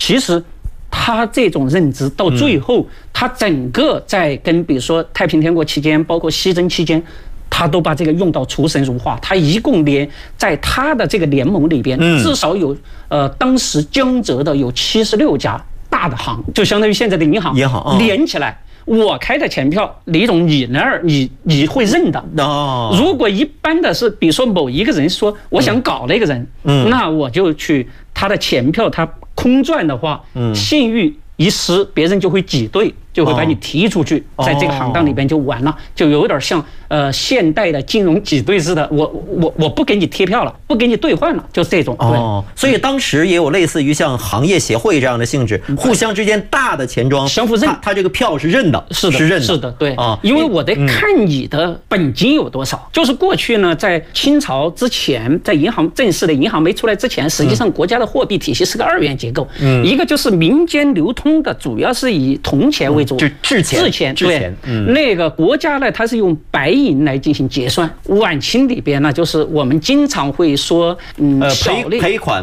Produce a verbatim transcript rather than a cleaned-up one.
其实他这种认知到最后，他整个在跟比如说太平天国期间，包括西征期间，他都把这个用到出神入化。他一共连在他的这个联盟里边，至少有呃当时江浙的有七十六家大的行，就相当于现在的银行， 银行连起来。我开的钱票，李总你那儿你你会认的哦。 如果一般的是，比如说某一个人说我想搞那个人，嗯，那我就去他的钱票，他空转的话，嗯，信誉一失，别人就会挤兑，就会把你踢出去，在这个行当里边就完了，就有点像呃现代的金融挤兑似的。我我我不给你贴票了，不给你兑换了，就是这种。 哦，所以当时也有类似于像行业协会这样的性质，互相之间大的钱庄相互认， 他这个票是认的， 是的， 是认的， 是的，对啊，因为我得看你的本金有多少。就是过去呢，在清朝之前，在银行正式的银行没出来之前，实际上国家的货币体系是个二元结构，嗯，一个就是民间流通的，主要是以铜钱为主， 就制钱， 制钱，对，那个国家呢，它是用白银来进行结算。晚清里边呢，就是我们经常会说，嗯， 呃，赔赔款。